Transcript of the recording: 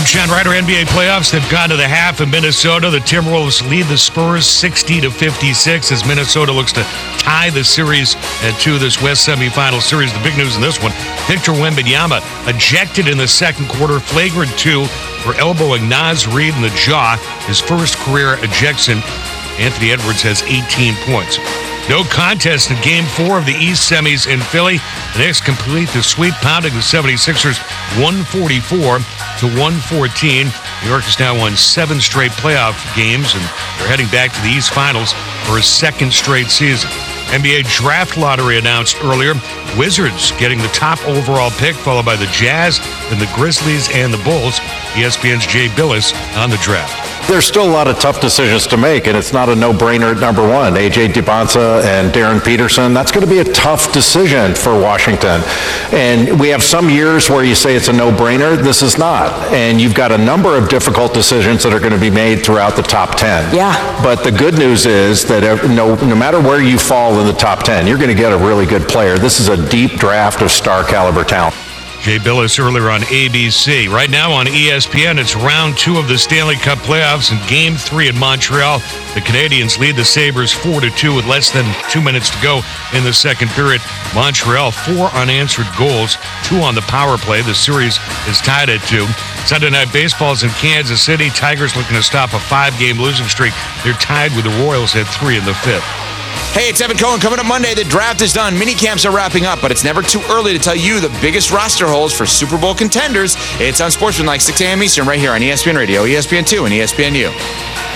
I'm John Ryder. NBA playoffs. They've gone to the half in Minnesota. The Timberwolves lead the Spurs 60-56 as Minnesota looks to tie the series at 2 this West semifinal series. The big news in this one, Victor Wembanyama ejected in the second quarter, flagrant 2 for elbowing Naz Reid in the jaw. His first career ejection. Anthony Edwards has 18 points. No contest in Game 4 of the East semis in Philly. The Knicks complete the sweep, pounding the 76ers 144-114. New York has now won 7 straight playoff games, and they're heading back to the East Finals for a second straight season. NBA draft lottery announced earlier. Wizards getting the top overall pick, followed by the Jazz, then the Grizzlies, and the Bulls. ESPN's Jay Billis on the draft. There's still a lot of tough decisions to make, and it's not a no-brainer at number 1. A.J. Dibonsa and Darren Peterson, that's going to be a tough decision for Washington. And we have some years where you say it's a no-brainer. This is not. And you've got a number of difficult decisions that are going to be made throughout the top 10. Yeah. But the good news is that no matter where you fall in the top 10, you're going to get a really good player. This is a deep draft of star-caliber talent. Jay Billis earlier on ABC. Right now on ESPN, it's round 2 of the Stanley Cup playoffs in Game 3 in Montreal. The Canadiens lead the Sabres 4-2 with less than 2 minutes to go in the second period. Montreal, 4 unanswered goals, 2 on the power play. The series is tied at 2. Sunday Night Baseball's in Kansas City. Tigers looking to stop a 5-game losing streak. They're tied with the Royals at 3 in the 5th. Hey, it's Evan Cohen. Coming up Monday, the draft is done. Mini camps are wrapping up, but it's never too early to tell you the biggest roster holes for Super Bowl contenders. It's on Sportsman like 6 a.m. Eastern right here on ESPN Radio, ESPN2, and ESPNU.